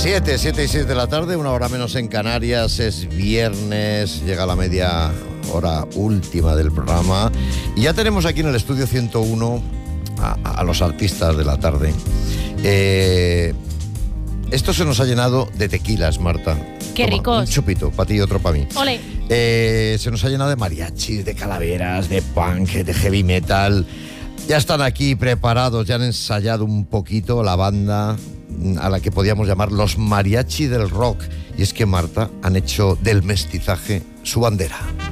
7 y 6 de la tarde, una hora menos en Canarias, es viernes, llega la media hora última del programa y ya tenemos aquí en el estudio 101 a los artistas de la tarde. Esto se nos ha llenado de tequilas, Marta. Qué ricos. Un chupito, para ti y otro para mí. Ole. Se nos ha llenado de mariachis, de calaveras, de punk, de heavy metal. Ya están aquí preparados, ya han ensayado un poquito la banda a la que podíamos llamar los mariachi del rock. Y es que, Marta, han hecho del mestizaje su bandera.